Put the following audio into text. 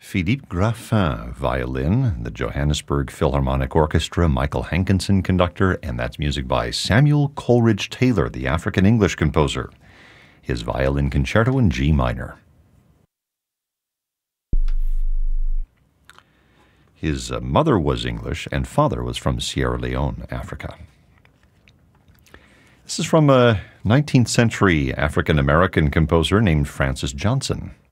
Philippe Graffin, violin, the Johannesburg Philharmonic Orchestra, Michael Hankinson, conductor, and that's music by Samuel Coleridge Taylor, the African-English composer. His violin concerto in G minor. His mother was English and father was from Sierra Leone, Africa. This is from a 19th century African-American composer named Francis Johnson.